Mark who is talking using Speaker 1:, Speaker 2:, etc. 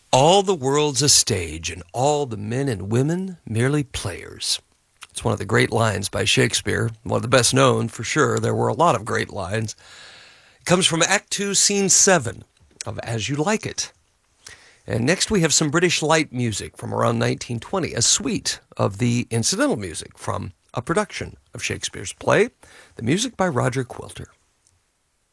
Speaker 1: All the world's a stage, and all the men and women merely players. It's one of the great lines by Shakespeare, one of the best known for sure. There were a lot of great lines. It comes from Act 2, Scene 7 of As You Like It. And next we have some British light music from around 1920, a suite of the incidental music from a production of Shakespeare's play, the music by Roger Quilter.